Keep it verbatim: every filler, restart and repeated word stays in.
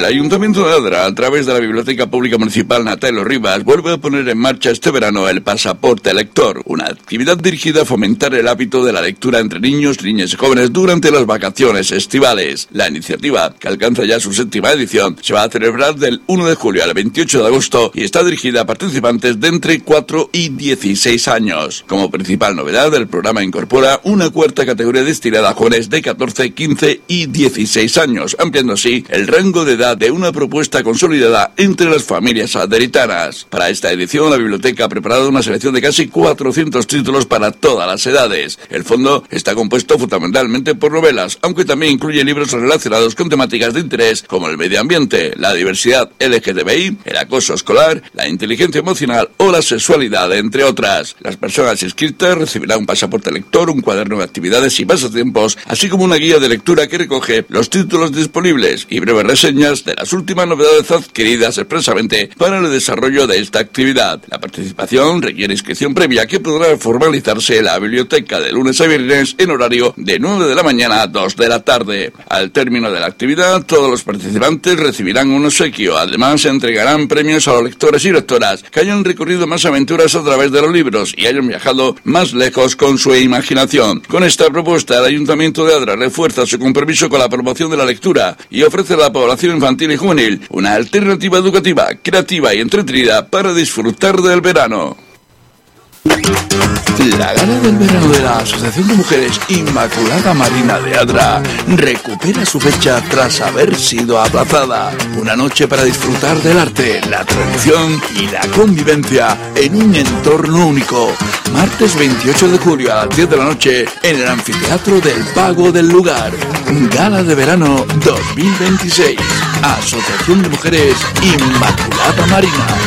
Ayuntamiento de Adra, a través de la Biblioteca Pública Municipal Natalo Rivas, vuelve a poner en marcha este verano el Pasaporte Lector, una actividad dirigida a fomentar el hábito de la lectura entre niños, niñas y jóvenes durante las vacaciones estivales. La iniciativa, que alcanza ya su séptima edición, se va a celebrar del uno de julio al veintiocho de agosto y está dirigida a participantes de entre cuatro y dieciséis años. Como principal novedad, el programa incorpora una cuarta categoría destinada a jóvenes de catorce, quince y dieciséis años, ampliando así el rango de edad de una propuesta consolidada entre las familias aderitanas. Para esta edición, la biblioteca ha preparado una selección de casi cuatrocientos títulos para todas las edades. El fondo está compuesto fundamentalmente por novelas, aunque también incluye libros relacionados con temáticas de interés como el medio ambiente, la diversidad L G B T I, el acoso escolar, la inteligencia emocional o la sexualidad, entre otras. Las personas inscritas recibirán un pasaporte lector, un cuaderno de actividades y pasatiempos, así como una guía de lectura que recoge los títulos disponibles y breves reseñas de las últimas novedades adquiridas expresamente para el desarrollo de esta actividad. La participación requiere inscripción previa que podrá formalizarse en la biblioteca de lunes a viernes en horario de nueve de la mañana a dos de la tarde. Al término de la actividad, todos los participantes recibirán un obsequio. Además, se entregarán premios a los lectores y lectoras que hayan recorrido más aventuras a través de los libros y hayan viajado más lejos con su imaginación. Con esta propuesta, el Ayuntamiento de Adra refuerza su compromiso con la promoción de la lectura y ofrece a la población infantil y juvenil una alternativa educativa, creativa y entretenida para disfrutar del verano. La Gala del Verano de la Asociación de Mujeres Inmaculada Marina de Adra recupera su fecha tras haber sido aplazada. Una noche para disfrutar del arte, la tradición y la convivencia en un entorno único. Martes veintiocho de julio a las diez de la noche en el anfiteatro del Pago del lugar. Gala de Verano dos mil veintiséis. Asociación de Mujeres Inmaculada Marina.